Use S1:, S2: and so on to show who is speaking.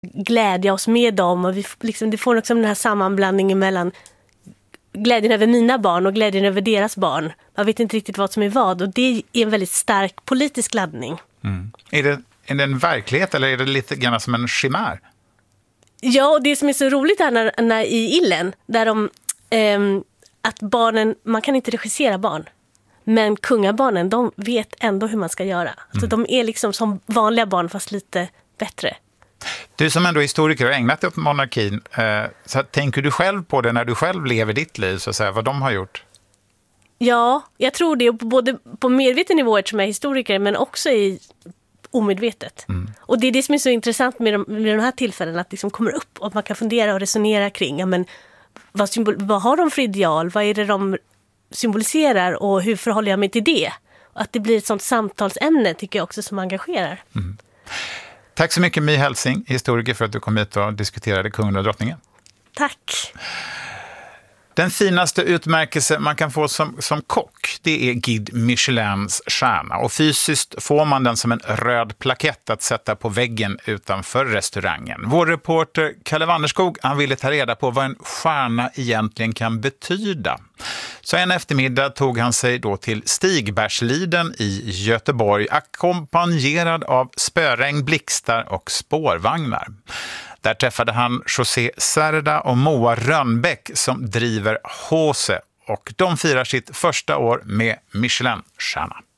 S1: glädja oss med dem. Och det får liksom den här sammanblandningen mellan glädjen över mina barn och glädjen över deras barn. Man vet inte riktigt vad som är vad. Och det är en väldigt stark politisk laddning.
S2: Mm. Är det en verklighet eller är det lite grann som en chimär?
S1: Ja, och det som är så roligt är när i Illen, där att barnen, man kan inte regissera barn. Men kungabarnen, de vet ändå hur man ska göra. Så de är liksom som vanliga barn fast lite bättre.
S2: Du som ändå är historiker och ägnat dig åt monarkin, så tänker du själv på det när du själv lever ditt liv, så att säga, vad de har gjort?
S1: Ja, jag tror det, både på medveten nivå eftersom jag är historiker, men också i omedvetet. Och det är det som är så intressant med de här tillfällena, att det liksom kommer upp och man kan fundera och resonera kring, ja, men vad har de för ideal? Vad är det de symboliserar och hur förhåller jag mig till det? Och att det blir ett sånt samtalsämne tycker jag också som engagerar.
S2: Mm. Tack så mycket My Helsing, historiker, för att du kom hit och diskuterade kungen och drottningen.
S1: Tack.
S2: Den finaste utmärkelse man kan få som kock, det är Guide Michelins stjärna. Och fysiskt får man den som en röd plakett att sätta på väggen utanför restaurangen. Vår reporter Kalle Wanderskog, han ville ta reda på vad en stjärna egentligen kan betyda. Så en eftermiddag tog han sig då till Stigbergsliden i Göteborg, ackompanjerad av spöregn, blixtar och spårvagnar. Där träffade han José Cerda och Moa Rönnbäck som driver Hose, och de firar sitt första år med Michelin-stjärna.